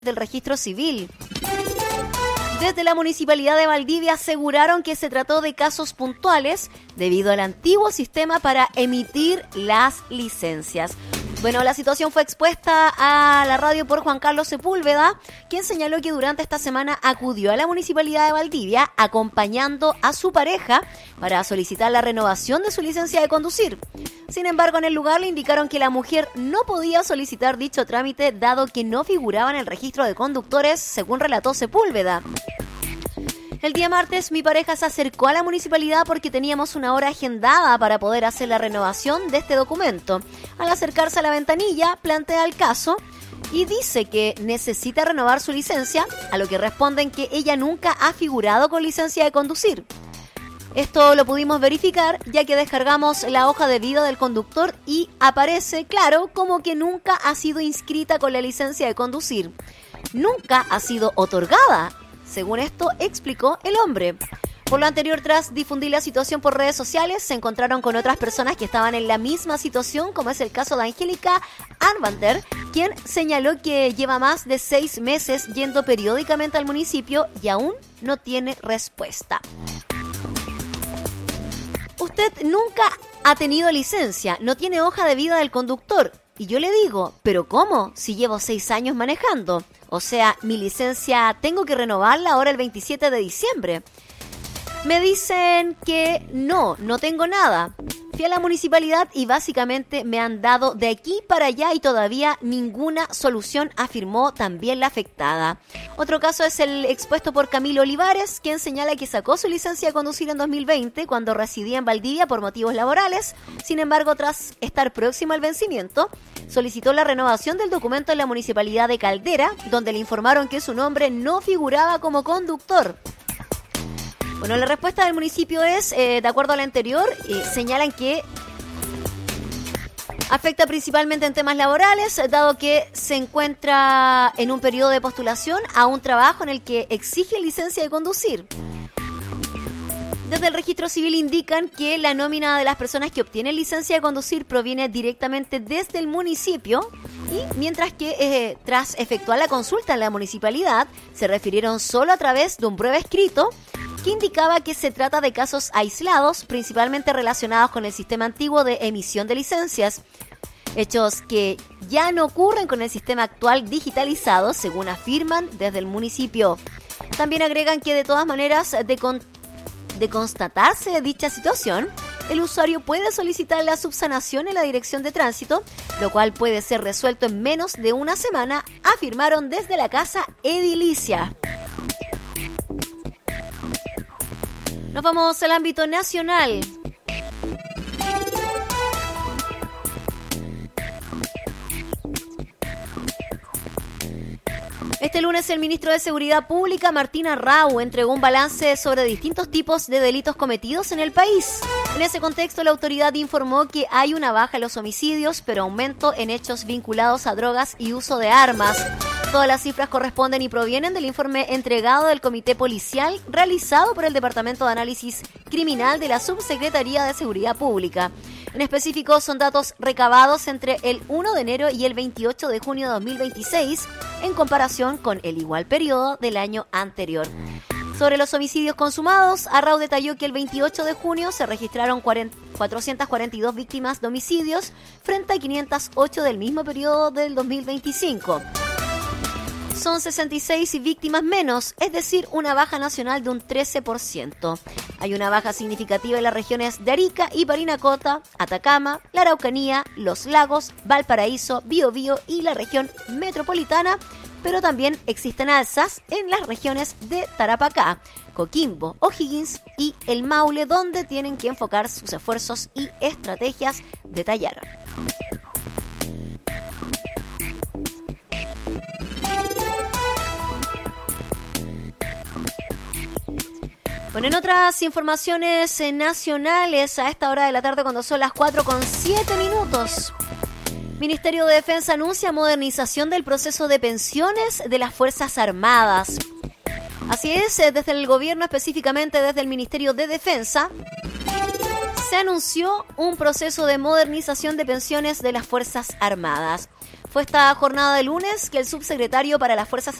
del registro civil. Desde la Municipalidad de Valdivia aseguraron que se trató de casos puntuales debido al antiguo sistema para emitir las licencias. Bueno, la situación fue expuesta a la radio por Juan Carlos Sepúlveda, quien señaló que durante esta semana acudió a la Municipalidad de Valdivia acompañando a su pareja para solicitar la renovación de su licencia de conducir. Sin embargo, en el lugar le indicaron que la mujer no podía solicitar dicho trámite dado que no figuraba en el registro de conductores, según relató Sepúlveda. El día martes mi pareja se acercó a la municipalidad porque teníamos una hora agendada para poder hacer la renovación de este documento. Al acercarse a la ventanilla, plantea el caso y dice que necesita renovar su licencia, a lo que responden que ella nunca ha figurado con licencia de conducir. Esto lo pudimos verificar ya que descargamos la hoja de vida del conductor y aparece, claro, como que nunca ha sido inscrita con la licencia de conducir. Nunca ha sido otorgada. Según esto, explicó el hombre. Por lo anterior, tras difundir la situación por redes sociales, se encontraron con otras personas que estaban en la misma situación, como es el caso de Angélica Armbander, quien señaló que lleva más de 6 meses yendo periódicamente al municipio y aún no tiene respuesta. Usted nunca ha tenido licencia, no tiene hoja de vida del conductor. Y yo le digo, ¿pero cómo? Si llevo 6 años manejando. O sea, mi licencia tengo que renovarla ahora el 27 de diciembre. Me dicen que no tengo nada. Fui a la municipalidad y básicamente me han dado de aquí para allá y todavía ninguna solución, afirmó también la afectada. Otro caso es el expuesto por Camilo Olivares, quien señala que sacó su licencia de conducir en 2020 cuando residía en Valdivia por motivos laborales. Sin embargo, tras estar próximo al vencimiento, solicitó la renovación del documento en la municipalidad de Caldera, donde le informaron que su nombre no figuraba como conductor. Bueno, la respuesta del municipio es, de acuerdo a la anterior, señalan que afecta principalmente en temas laborales, dado que se encuentra en un periodo de postulación a un trabajo en el que exige licencia de conducir. Desde el registro civil indican que la nómina de las personas que obtienen licencia de conducir proviene directamente desde el municipio y mientras que tras efectuar la consulta en la municipalidad se refirieron solo a través de un prueba escrito que indicaba que se trata de casos aislados, principalmente relacionados con el sistema antiguo de emisión de licencias. Hechos que ya no ocurren con el sistema actual digitalizado, según afirman desde el municipio. También agregan que de todas maneras, de constatarse dicha situación, el usuario puede solicitar la subsanación en la Dirección de Tránsito, lo cual puede ser resuelto en menos de una semana, afirmaron desde la Casa Edilicia. Nos vamos al ámbito nacional. Este lunes el ministro de Seguridad Pública, Martín Arrau, entregó un balance sobre distintos tipos de delitos cometidos en el país. En ese contexto, la autoridad informó que hay una baja en los homicidios, pero aumento en hechos vinculados a drogas y uso de armas. Todas las cifras corresponden y provienen del informe entregado del Comité Policial realizado por el Departamento de Análisis Criminal de la Subsecretaría de Seguridad Pública. En específico, son datos recabados entre el 1 de enero y el 28 de junio de 2026, en comparación con el igual periodo del año anterior. Sobre los homicidios consumados, Arrau detalló que el 28 de junio se registraron 442 víctimas de homicidios frente a 508 del mismo periodo del 2025. Son 66 víctimas menos, es decir, una baja nacional de un 13%. Hay una baja significativa en las regiones de Arica y Parinacota, Atacama, la Araucanía, Los Lagos, Valparaíso, Biobío y la región metropolitana, pero también existen alzas en las regiones de Tarapacá, Coquimbo, O'Higgins y el Maule, donde tienen que enfocar sus esfuerzos y estrategias, detallaron. Bueno, en otras informaciones nacionales, a esta hora de la tarde, cuando son las 4:07, Ministerio de Defensa anuncia modernización del proceso de pensiones de las Fuerzas Armadas. Así es, desde el gobierno, específicamente desde el Ministerio de Defensa, se anunció un proceso de modernización de pensiones de las Fuerzas Armadas. Fue esta jornada de lunes que el subsecretario para las Fuerzas